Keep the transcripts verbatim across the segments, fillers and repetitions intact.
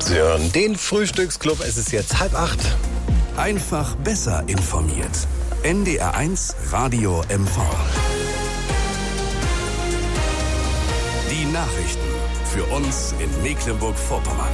Sie hören den Frühstücksclub. Es ist jetzt halb acht. Einfach besser informiert. N D R eins Radio M V. Die Nachrichten für uns in Mecklenburg-Vorpommern.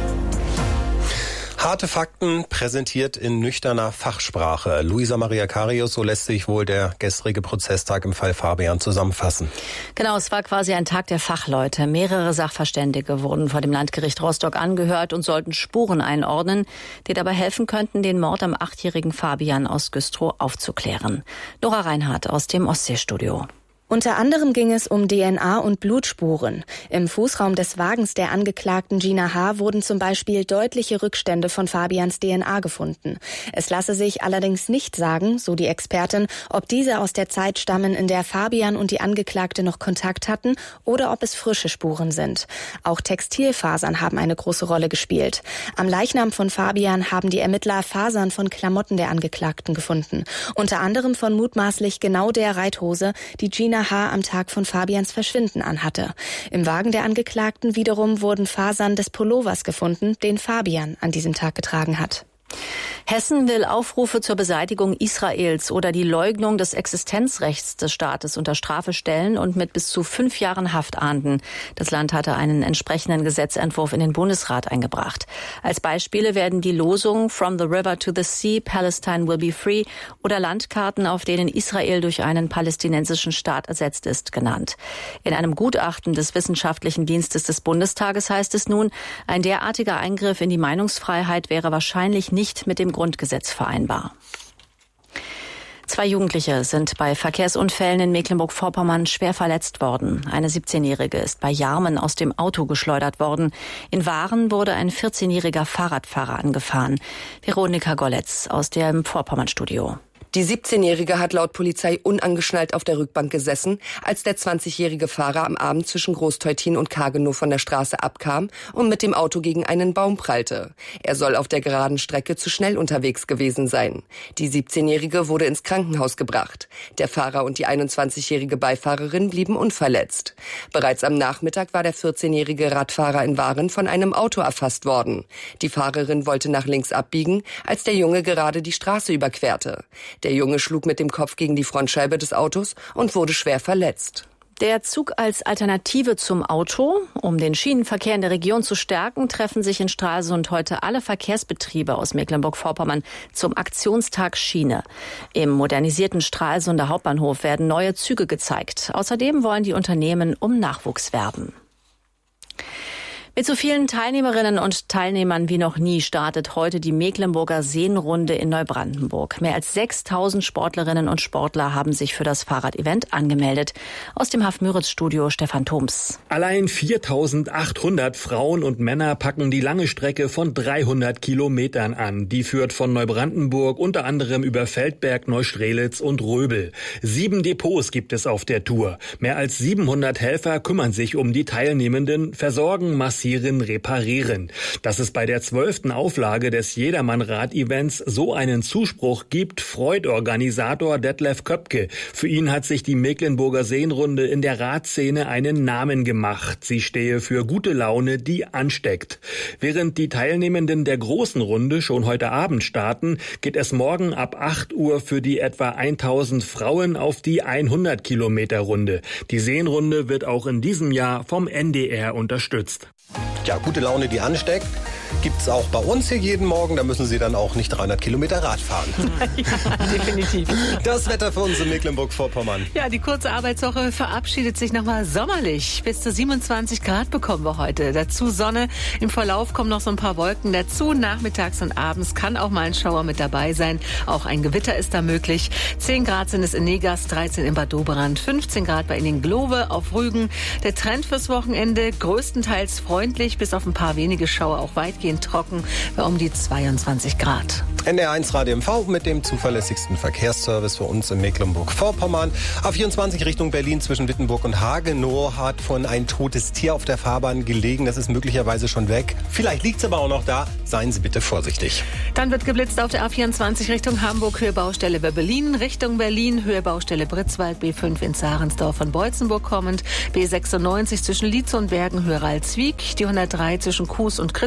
Harte Fakten präsentiert in nüchterner Fachsprache. Luisa Maria Karius, so lässt sich wohl der gestrige Prozesstag im Fall Fabian zusammenfassen. Genau, es war quasi ein Tag der Fachleute. Mehrere Sachverständige wurden vor dem Landgericht Rostock angehört und sollten Spuren einordnen, die dabei helfen könnten, den Mord am achtjährigen Fabian aus Güstrow aufzuklären. Nora Reinhardt aus dem Ostseestudio. Unter anderem ging es um D N A und Blutspuren. Im Fußraum des Wagens der Angeklagten Gina H. wurden zum Beispiel deutliche Rückstände von Fabians D N A gefunden. Es lasse sich allerdings nicht sagen, so die Expertin, ob diese aus der Zeit stammen, in der Fabian und die Angeklagte noch Kontakt hatten, oder ob es frische Spuren sind. Auch Textilfasern haben eine große Rolle gespielt. Am Leichnam von Fabian haben die Ermittler Fasern von Klamotten der Angeklagten gefunden. Unter anderem von mutmaßlich genau der Reithose, die Gina H. am Tag von Fabians Verschwinden anhatte. Im Wagen der Angeklagten wiederum wurden Fasern des Pullovers gefunden, den Fabian an diesem Tag getragen hat. Hessen will Aufrufe zur Beseitigung Israels oder die Leugnung des Existenzrechts des Staates unter Strafe stellen und mit bis zu fünf Jahren Haft ahnden. Das Land hatte einen entsprechenden Gesetzentwurf in den Bundesrat eingebracht. Als Beispiele werden die Losung From the River to the Sea, Palestine will be free oder Landkarten, auf denen Israel durch einen palästinensischen Staat ersetzt ist, genannt. In einem Gutachten des Wissenschaftlichen Dienstes des Bundestages heißt es nun, ein derartiger Eingriff in die Meinungsfreiheit wäre wahrscheinlich nicht mit dem Grundgesetz vereinbar. Zwei Jugendliche sind bei Verkehrsunfällen in Mecklenburg-Vorpommern schwer verletzt worden. Eine siebzehnjährige ist bei Jarmen aus dem Auto geschleudert worden. In Waren wurde ein vierzehnjähriger Fahrradfahrer angefahren. Veronika Golletz aus dem Vorpommern-Studio. Die siebzehnjährige hat laut Polizei unangeschnallt auf der Rückbank gesessen, als der zwanzigjährige Fahrer am Abend zwischen Großteutin und Kargenow von der Straße abkam und mit dem Auto gegen einen Baum prallte. Er soll auf der geraden Strecke zu schnell unterwegs gewesen sein. Die siebzehnjährige wurde ins Krankenhaus gebracht. Der Fahrer und die einundzwanzigjährige Beifahrerin blieben unverletzt. Bereits am Nachmittag war der vierzehnjährige Radfahrer in Waren von einem Auto erfasst worden. Die Fahrerin wollte nach links abbiegen, als der Junge gerade die Straße überquerte. Der Junge schlug mit dem Kopf gegen die Frontscheibe des Autos und wurde schwer verletzt. Der Zug als Alternative zum Auto. Um den Schienenverkehr in der Region zu stärken, treffen sich in Stralsund heute alle Verkehrsbetriebe aus Mecklenburg-Vorpommern zum Aktionstag Schiene. Im modernisierten Stralsunder Hauptbahnhof werden neue Züge gezeigt. Außerdem wollen die Unternehmen um Nachwuchs werben. Mit so vielen Teilnehmerinnen und Teilnehmern wie noch nie startet heute die Mecklenburger Seenrunde in Neubrandenburg. Mehr als sechstausend Sportlerinnen und Sportler haben sich für das Fahrradevent angemeldet. Aus dem Haff-Müritz-Studio Stefan Thoms. Allein viertausendachthundert Frauen und Männer packen die lange Strecke von dreihundert Kilometern an. Die führt von Neubrandenburg unter anderem über Feldberg, Neustrelitz und Röbel. Sieben Depots gibt es auf der Tour. Mehr als siebenhundert Helfer kümmern sich um die Teilnehmenden, versorgen massiv reparieren. Dass es bei der zwölften Auflage des Jedermann-Rad-Events so einen Zuspruch gibt, freut Organisator Detlef Köpke. Für ihn hat sich die Mecklenburger Seenrunde in der Radszene einen Namen gemacht. Sie stehe für gute Laune, die ansteckt. Während die Teilnehmenden der großen Runde schon heute Abend starten, geht es morgen ab acht Uhr für die etwa tausend Frauen auf die hundert Kilometer Runde. Die Seenrunde wird auch in diesem Jahr vom N D R unterstützt. Ja, gute Laune, die ansteckt, gibt's auch bei uns hier jeden Morgen. Da müssen Sie dann auch nicht dreihundert Kilometer Rad fahren. Ja, definitiv. Das Wetter für uns in Mecklenburg-Vorpommern. Ja, die kurze Arbeitswoche verabschiedet sich nochmal sommerlich. Bis zu siebenundzwanzig Grad bekommen wir heute. Dazu Sonne. Im Verlauf kommen noch so ein paar Wolken dazu. Nachmittags und abends kann auch mal ein Schauer mit dabei sein. Auch ein Gewitter ist da möglich. zehn Grad sind es in Negas, dreizehn in Bad Doberan, fünfzehn Grad bei Ihnen in Glowe, auf Rügen. Der Trend fürs Wochenende größtenteils freundlich, bis auf ein paar wenige Schauer auch weitgehend trocken, bei um die zweiundzwanzig Grad. N D R eins Radio M V mit dem zuverlässigsten Verkehrsservice für uns in Mecklenburg-Vorpommern. A vierundzwanzig Richtung Berlin zwischen Wittenburg und Hagenow hat von ein totes Tier auf der Fahrbahn gelegen. Das ist möglicherweise schon weg. Vielleicht liegt es aber auch noch da. Seien Sie bitte vorsichtig. Dann wird geblitzt auf der A vierundzwanzig Richtung Hamburg, Höhe Baustelle bei Berlin, Richtung Berlin, Höhe Baustelle Britzwald, B fünf in Zarensdorf von Beutzenburg kommend, B sechsundneunzig zwischen Lietze und Bergen, Höhe Ralzwiek, die hundertdrei zwischen Kues und Kritzkow,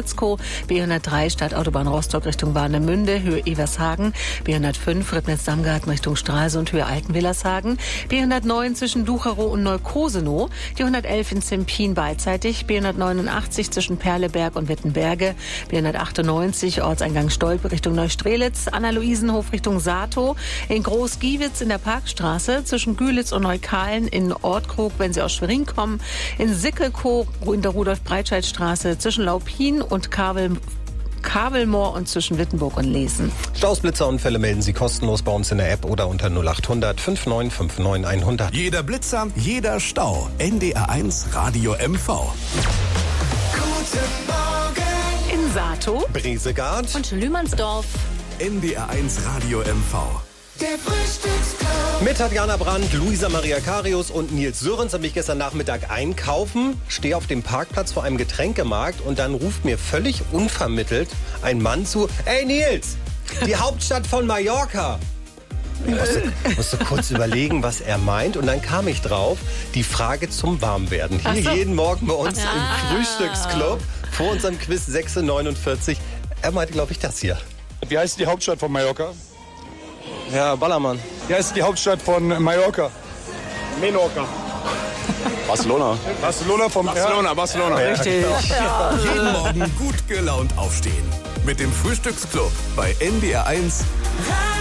B hundertdrei Stadtautobahn Rostock Richtung Warnemünde, Höhe Evershagen, B hundertfünf Ribnitz-Damgarten Richtung Stralsund, Höhe Altenwillershagen, B hundertneun zwischen Ducherow und Neukosenow, die hundertelf in Zempin beidseitig, B hundertneunundachtzig zwischen Perleberg und Wittenberge, B hundertachtundneunzig Ortseingang Stolpe Richtung Neustrelitz, Anna-Luisenhof Richtung Saatow, in Groß-Giewitz in der Parkstraße, zwischen Gülitz und Neukalen, in Ortkrug, wenn Sie aus Schwerin kommen, in Sickelkow in der Rudolf-Breitscheid-Straße, zwischen Laupin und Kavel Kabelmoor und zwischen Wittenburg und Lesen. Staus, Blitzerunfälle melden Sie kostenlos bei uns in der App oder unter null achthundert fünfundneunzig neunundfünfzig hundert. Jeder Blitzer, jeder Stau. N D R eins Radio M V. Guten Morgen In Saatow, Bresegard und Lühmannsdorf. N D R eins Radio M V. der Frühstücksclub. mit Tatjana Brandt, Luisa Maria Karius und Nils Sörens habe ich gestern Nachmittag einkaufen, stehe auf dem Parkplatz vor einem Getränkemarkt und dann ruft mir völlig unvermittelt ein Mann zu: Ey Nils, die Hauptstadt von Mallorca. Ich musste, musste kurz überlegen, was er meint, und dann kam ich drauf, die Frage zum Warmwerden. Hier Ach so. jeden Morgen bei uns Ah. im Frühstücksclub vor unserem Quiz sechs Uhr neunundvierzig. Er meinte, glaube ich, das hier. Wie heißt die Hauptstadt von Mallorca? Ja, Ballermann. Wie heißt die Hauptstadt von Mallorca? Menorca. Barcelona. Barcelona vom Barcelona, Barcelona. richtig. Jeden Morgen gut gelaunt aufstehen. Mit dem Frühstücksclub bei N D R eins.